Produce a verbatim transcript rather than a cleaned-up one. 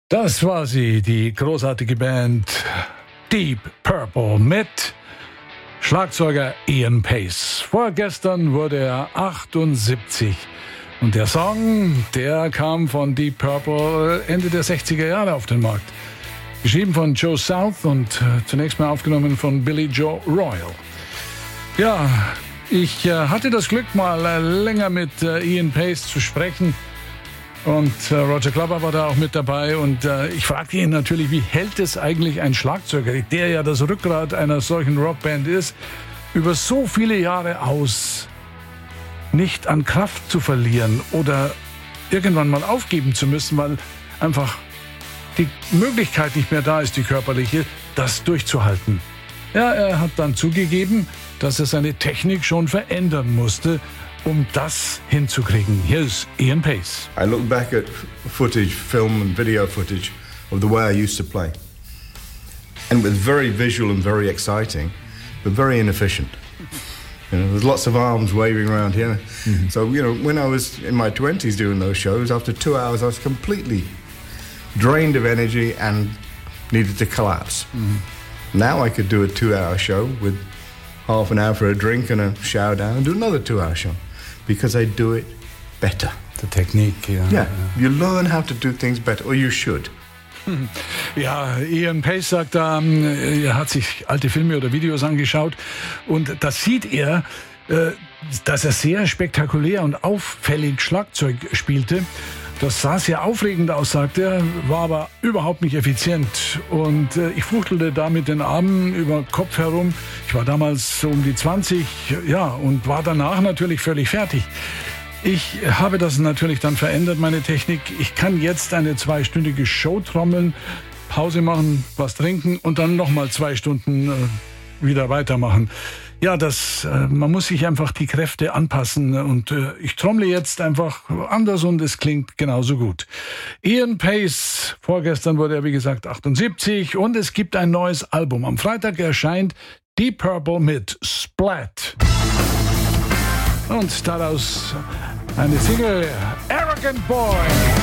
Das war sie, die großartige Band Deep Purple mit Schlagzeuger Ian Paice. Vorgestern wurde er achtundsiebzig. Und der Song, der kam von Deep Purple Ende der sechziger Jahre auf den Markt. Geschrieben von Joe South und äh, zunächst mal aufgenommen von Billy Joe Royal. Ja, ich äh, hatte das Glück, mal äh, länger mit äh, Ian Paice zu sprechen. Und äh, Roger Glover war da auch mit dabei. Und äh, ich fragte ihn natürlich, wie hält es eigentlich ein Schlagzeuger, der ja das Rückgrat einer solchen Rockband ist, über so viele Jahre aus, nicht an Kraft zu verlieren oder irgendwann mal aufgeben zu müssen, weil einfach die Möglichkeit nicht mehr da ist, die körperliche, das durchzuhalten. Ja, er hat dann zugegeben, dass er seine Technik schon verändern musste, um das hinzukriegen. Hier ist Ian Paice. I look back at footage, film and video footage of the way I used to play. And it was very visual and very exciting, but very inefficient. You know, there's lots of arms waving around here. Mm-hmm. So, you know, when I was in my twenties doing those shows, after two hours I was completely drained of energy and needed to collapse. Mm-hmm. Now I could do a two-hour show with half an hour for a drink and a shower down and do another two-hour show because I do it better. The technique, ja. Yeah, you learn how to do things better, or you should. Ja, Ian Paice sagt da, er hat sich alte Filme oder Videos angeschaut und da sieht er, dass er sehr spektakulär und auffällig Schlagzeug spielte. Das sah sehr aufregend aus, sagt er, war aber überhaupt nicht effizient. Und äh, ich fuchtelte da mit den Armen über den Kopf herum. Ich war damals so um die zwanzig, ja, und war danach natürlich völlig fertig. Ich habe das natürlich dann verändert, meine Technik. Ich kann jetzt eine zweistündige Show trommeln, Pause machen, was trinken und dann nochmal zwei Stunden äh, wieder weitermachen. Ja, das, äh, man muss sich einfach die Kräfte anpassen und äh, ich trommle jetzt einfach anders und es klingt genauso gut. Ian Paice, vorgestern wurde er wie gesagt achtundsiebzig und es gibt ein neues Album. Am Freitag erscheint Deep Purple mit Splat. Und daraus eine Single, Arrogant Boy.